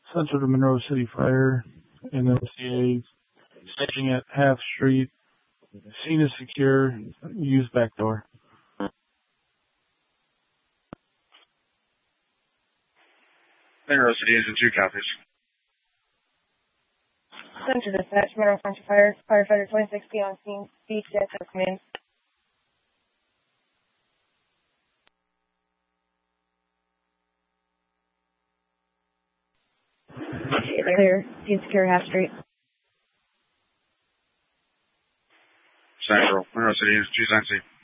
Central to Monroe City Fire and MCA. Staging at Half Street. Scene is secure. Use back door. Monroe City Engine 2 copies. Central Dispatch, Monroe County Fire, Firefighter 2060 on scene, BTS has command. Clear, scene secure, Half Street. Central, Monroe City Engine 2 Sensi.